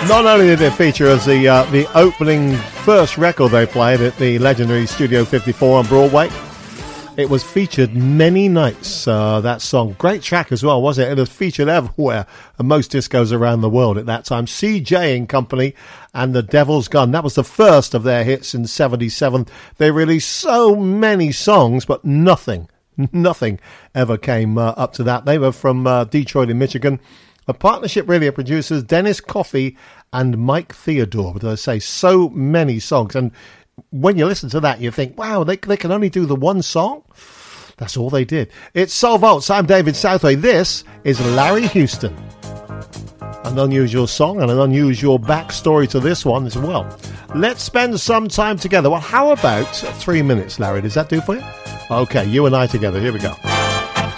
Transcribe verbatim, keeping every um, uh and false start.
Not only did it feature as the uh, the opening first record they played at the legendary Studio fifty-four on Broadway, it was featured many nights, uh, that song. Great track as well, wasn't it? It was featured everywhere, and most discos around the world at that time. C J and Company and The Devil's Gun. That was the first of their hits in seventy-seven. They released so many songs, but nothing, nothing ever came uh, up to that. They were from uh, Detroit in Michigan. A partnership really of producers Dennis Coffey and Mike Theodore. But as I say, so many songs. And when you listen to that, you think, wow, they, they can only do the one song? That's all they did. It's Soul Vaults. I'm David Southway. This is Larry Houston. An unusual song and an unusual backstory to this one as well. Let's spend some time together. Well, how about three minutes, Larry? Does that do for you? Okay, you and I together. Here we go.